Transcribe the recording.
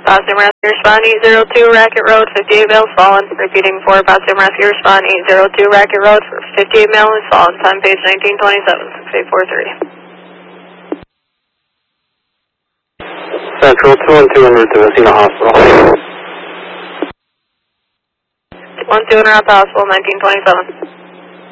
Possum Rescue Respond 802 Racket Road, 58 males fallen. Repeating for Possum Rescue Respond 802 Racket Road for 58 males fallen. Time page 1927, 6843. Central 212 en route to Messina Hospital. 212 en route to hospital, 1927.